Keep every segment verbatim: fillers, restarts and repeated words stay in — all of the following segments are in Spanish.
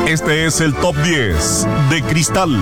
Este es el Top diez de Cristal.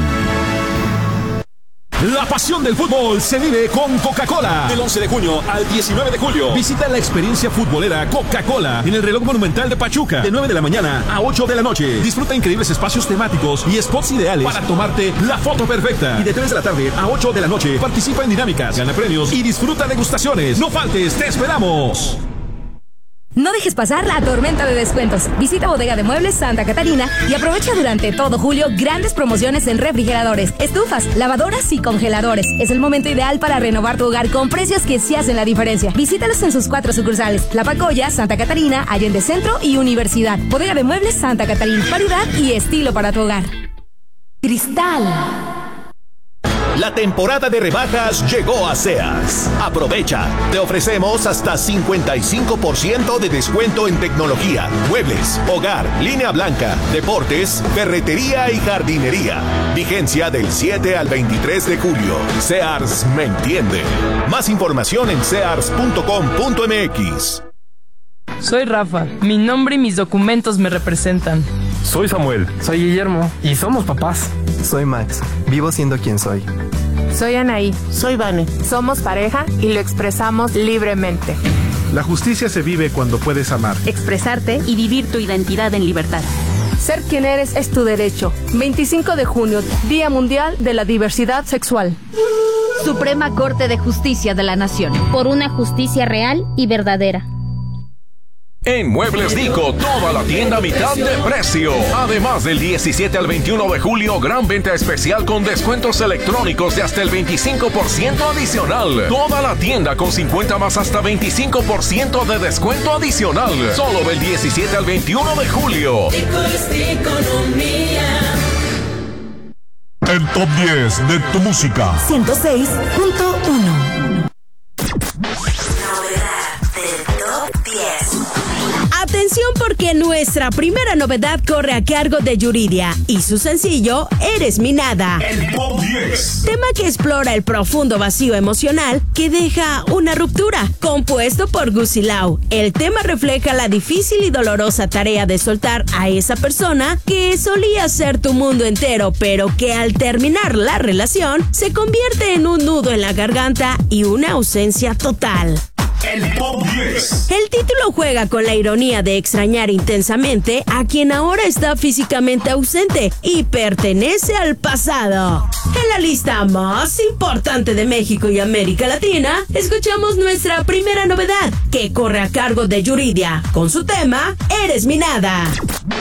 La pasión del fútbol se vive con Coca-Cola. Del once de junio al diecinueve de julio. Visita la experiencia futbolera Coca-Cola en el reloj monumental de Pachuca. De nueve de la mañana a ocho de la noche. Disfruta increíbles espacios temáticos y spots ideales para tomarte la foto perfecta. Y de tres de la tarde a ocho de la noche participa en dinámicas, gana premios y disfruta degustaciones. No faltes, te esperamos. No dejes pasar la tormenta de descuentos. Visita Bodega de Muebles Santa Catarina y aprovecha durante todo julio grandes promociones en refrigeradores, estufas, lavadoras y congeladores. Es el momento ideal para renovar tu hogar con precios que sí hacen la diferencia. Visítalos en sus cuatro sucursales: Tlapacoya, Santa Catarina, Allende Centro y Universidad. Bodega de Muebles Santa Catarina. Variedad y estilo para tu hogar. Cristal. La temporada de rebajas llegó a Sears. Aprovecha. Te ofrecemos hasta cincuenta y cinco por ciento de descuento en tecnología, muebles, hogar, línea blanca, deportes, ferretería y jardinería. Vigencia del siete al veintitrés de julio. Sears me entiende. Más información en sears punto com punto m x. Soy Rafa. Mi nombre y mis documentos me representan. Soy Samuel. Soy Guillermo. Y somos papás. Soy Max. Vivo siendo quien soy. Soy Anaí. Soy Vane. Somos pareja y lo expresamos libremente. La justicia se vive cuando puedes amar, expresarte y vivir tu identidad en libertad. Ser quien eres es tu derecho. veinticinco de junio, Día Mundial de la Diversidad Sexual. Suprema Corte de Justicia de la Nación. Por una justicia real y verdadera. En Muebles Dico, toda la tienda a mitad de precio. Además, del diecisiete al veintiuno de julio, gran venta especial con descuentos electrónicos de hasta el veinticinco por ciento adicional. Toda la tienda con cincuenta más hasta veinticinco por ciento de descuento adicional. Solo del diecisiete al veintiuno de julio. Dico es economía. El Top diez de tu música. ciento seis punto uno. Atención, porque nuestra primera novedad corre a cargo de Yuridia y su sencillo Eres mi nada. El Top diez. Tema que explora el profundo vacío emocional que deja una ruptura. Compuesto por Gusilao, el tema refleja la difícil y dolorosa tarea de soltar a esa persona que solía ser tu mundo entero, pero que al terminar la relación se convierte en un nudo en la garganta y una ausencia total. El Top diez. El título juega con la ironía de extrañar intensamente a quien ahora está físicamente ausente y pertenece al pasado. En la lista más importante de México y América Latina, escuchamos nuestra primera novedad, que corre a cargo de Yuridia, con su tema Eres mi nada.